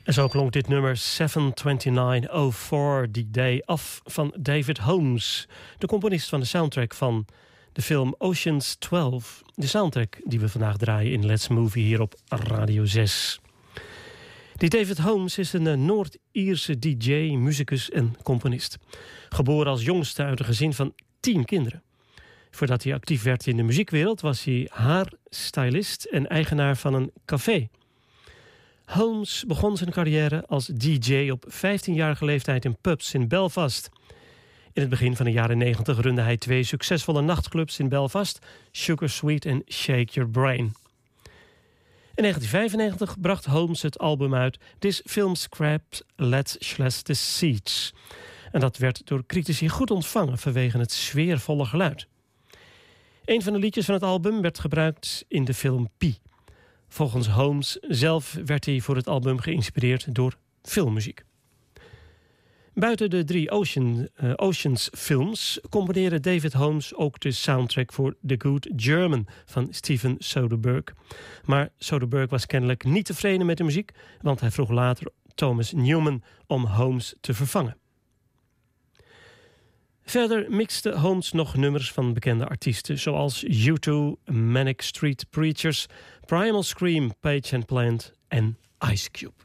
En zo klonk dit nummer 72904, The Day Off van David Holmes, de componist van de soundtrack van de film Ocean's 12. De soundtrack die we vandaag draaien in Let's Movie hier op Radio 6. Die David Holmes is een Noord-Ierse DJ, muzikus en componist. Geboren als jongste uit een gezin van 10 kinderen. Voordat hij actief werd in de muziekwereld was hij haarstylist en eigenaar van een café. Holmes begon zijn carrière als DJ op 15-jarige leeftijd in pubs in Belfast. In het begin van de jaren 90 runde hij 2 succesvolle nachtclubs in Belfast, Sugar Sweet en Shake Your Brain. In 1995 bracht Holmes het album uit This Film Scraps Let's Slash the Seeds. En dat werd door critici goed ontvangen vanwege het sfeervolle geluid. Een van de liedjes van het album werd gebruikt in de film Pi. Volgens Holmes zelf werd hij voor het album geïnspireerd door filmmuziek. Buiten de 3 Oceans films componeerde David Holmes ook de soundtrack voor The Good German van Steven Soderbergh. Maar Soderbergh was kennelijk niet tevreden met de muziek, want hij vroeg later Thomas Newman om Holmes te vervangen. Verder mixte Holmes nog nummers van bekende artiesten zoals U2, Manic Street Preachers, Primal Scream, Page & Plant en Ice Cube.